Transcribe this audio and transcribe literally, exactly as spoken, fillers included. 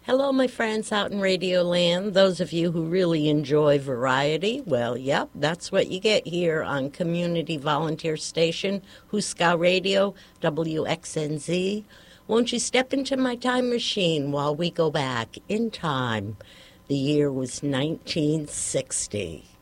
Hello, my friends out in Radio Land. Those of you who really enjoy variety, well, yep, that's what you get here on Community Volunteer Station, Huska Radio, W X N Z. Won't you step into my time machine while we go back in time? The year was nineteen sixty.